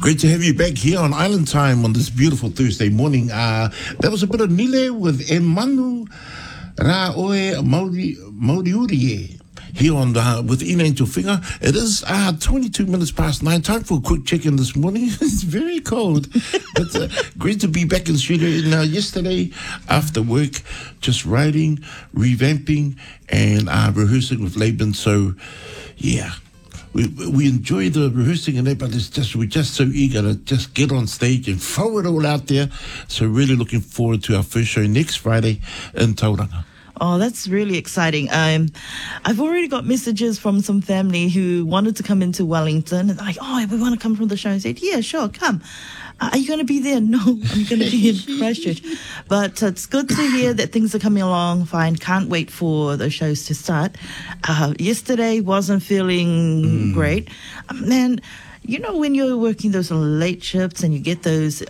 Great to have you back here on Island Time on this beautiful Thursday morning. That was a bit of Nile with Emanu Ra'oe Mauriurie here on with Ina Angel Finger. It is 22 minutes past 9. Time for a quick check-in this morning. It's very cold. But great to be back in the studio. Now, yesterday, after work, just writing, revamping, and rehearsing with Laban. So, yeah. We enjoy the rehearsing and that, but we're just so eager to just get on stage and throw it all out there. So really looking forward to our first show next Friday in Tauranga. Oh, that's really exciting. I've already got messages from some family who wanted to come into Wellington. And like, oh, we want to come from the show. I said, yeah, sure, come. Are you going to be there? No, I'm going to be in Christchurch. But it's good to hear that things are coming along fine. Can't wait for the shows to start. Yesterday wasn't feeling great. Man, you know when you're working those late shifts and you get those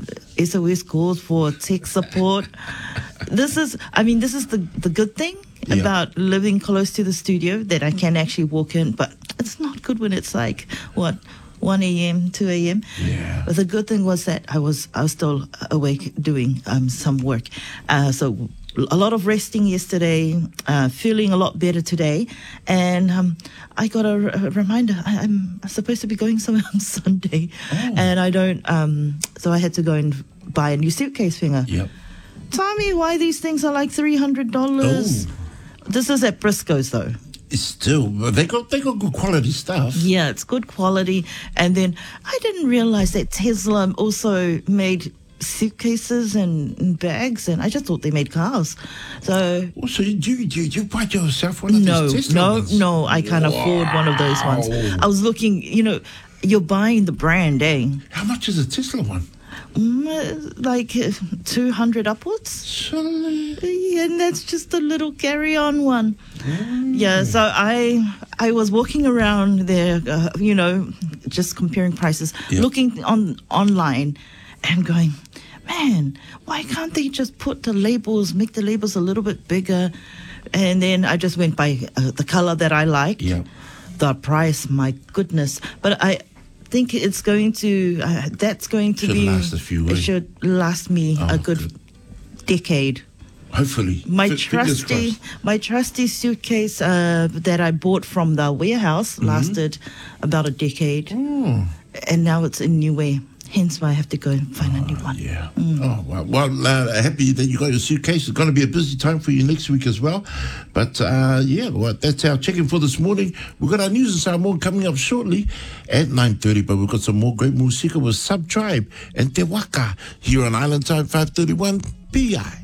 SOS calls for tech support? This is the good thing about living close to the studio, that I can actually walk in. But it's not good when it's like, 1 a.m., 2 a.m. Yeah. But the good thing was that I was still awake doing some work. So a lot of resting yesterday, feeling a lot better today. And I got a reminder, I'm supposed to be going somewhere on Sunday. Oh. And I don't, so I had to go and buy a new suitcase, Finger. Yep. Tell me why these things are like $300. Oh. This is at Briscoe's, though. Still, they got good quality stuff. Yeah, it's good quality. And then I didn't realize that Tesla also made suitcases and bags, and I just thought they made cars. So you buy yourself one of these Tesla ones? No, I can't afford one of those ones. I was looking, you're buying the brand, eh? How much is a Tesla one? Like 200 upwards. And that's just a little carry-on one. Yeah, so I was walking around there, just comparing prices, looking online and going, man, why can't they just put make the labels a little bit bigger? And then I just went by the color that I liked. Yeah. The price, my goodness. But I think it's going to, it should last me a good decade. Hopefully. My trusty suitcase that I bought from the warehouse lasted about a decade. And now it's in new way. Hence why I have to go and find a new one. Yeah. Oh, well, happy that you got your suitcase. It's going to be a busy time for you next week as well. But, that's our check-in for this morning. We've got our news and Samoa coming up shortly at 9:30, but we've got some more great music with Sub Tribe and Te Waka here on Island Time 531 PI.